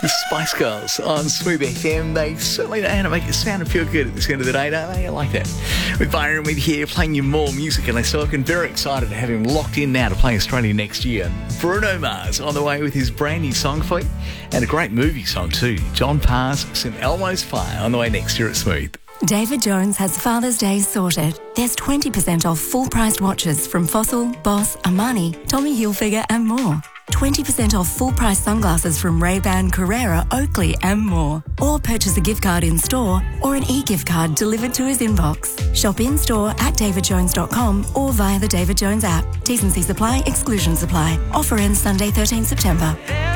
The Spice Girls on Smooth FM. They certainly know how to make it sound and feel good at the end of the day, don't they? I like that. With Byron with here playing you more music, and so I'm very excited to have him locked in now to play Australia next year. Bruno Mars on the way with his brand new song for you, and a great movie song too. John Parr's St Elmo's Fire on the way next year at Smooth. David Jones has Father's Day sorted. There's 20% off full-priced watches from Fossil, Boss, Armani, Tommy Hilfiger and more. 20% off full-price sunglasses from Ray-Ban, Carrera, Oakley and more. Or purchase a gift card in store or an e-gift card delivered to his inbox. Shop in-store at davidjones.com or via the David Jones app. T&C supply, exclusions apply. Offer ends Sunday 13 September.